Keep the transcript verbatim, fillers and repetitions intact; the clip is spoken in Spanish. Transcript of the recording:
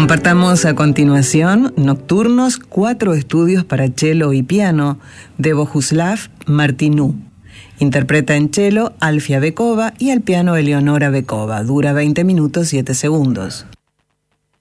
Compartamos a continuación Nocturnos, cuatro estudios para cello y piano de Bohuslav Martinů. Interpreta en cello Alfia Bekova y al piano Eleonora Bekova. Dura veinte minutos siete segundos.